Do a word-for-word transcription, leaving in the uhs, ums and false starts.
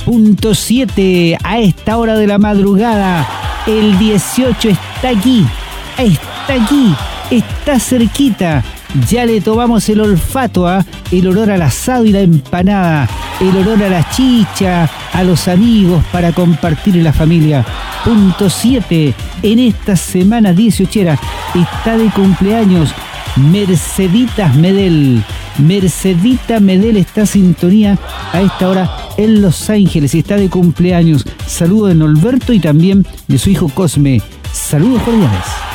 punto siete a esta hora de la madrugada. El dieciocho está aquí, está aquí, está cerquita. Ya le tomamos el olfato, ¿eh? El olor al asado y la empanada, el olor a la chicha, a los amigos para compartir en la familia. Punto siete, en esta semana dieciochera está de cumpleaños Merceditas Medel. Mercedita Medel está en sintonía a esta hora en Los Ángeles y está de cumpleaños. Saludos de Norberto y también de su hijo Cosme. Saludos cordiales.